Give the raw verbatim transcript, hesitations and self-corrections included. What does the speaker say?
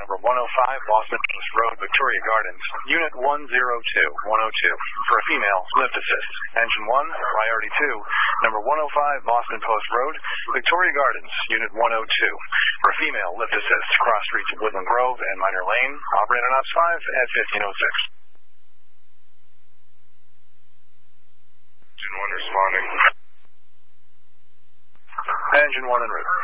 number one oh five, Boston Post Road, Victoria Gardens. Unit one oh two, one oh two. For a female, lift assist. Engine one, priority two. Number one oh five, Boston Post Road, Victoria Gardens. Unit one oh two. For a female, lift assist. Cross streets of Woodland Grove and Minor Lane. Operator Knox five at fifteen oh six. Engine one responding. Engine one en route.